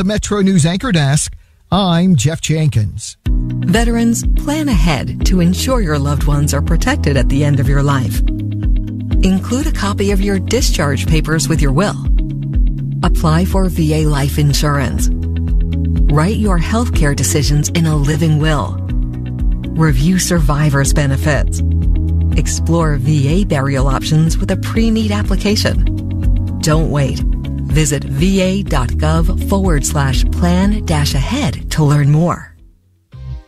Metro News Anchor Desk, I'm Jeff Jenkins. Veterans, plan ahead to ensure your loved ones are protected at the end of your life. Include a copy of your discharge papers with your will. Apply for VA life insurance. Write your healthcare decisions in a living will. Review survivor's benefits. Explore VA burial options with a pre-need application. Don't wait. Visit va.gov/plan-ahead to learn more.